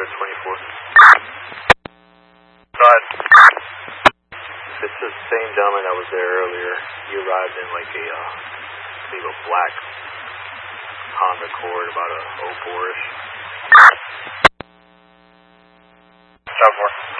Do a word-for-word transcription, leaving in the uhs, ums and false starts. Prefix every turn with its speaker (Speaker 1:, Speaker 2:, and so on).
Speaker 1: Code twenty-four.
Speaker 2: Go ahead.
Speaker 1: It's the same gentleman that was there earlier. He arrived in like a, uh, I believe a black Honda Accord, about a oh four-ish.
Speaker 2: ten four.